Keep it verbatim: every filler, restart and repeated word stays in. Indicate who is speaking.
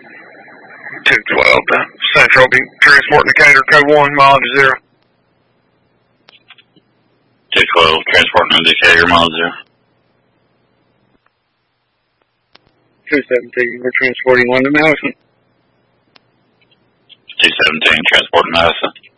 Speaker 1: two twelve to Central, be transporting Decatur, code one, mileage zero.
Speaker 2: two twelve, transporting to Decatur, mileage zero.
Speaker 1: two seventeen, we're transporting one to Madison.
Speaker 2: two seventeen, transporting Madison.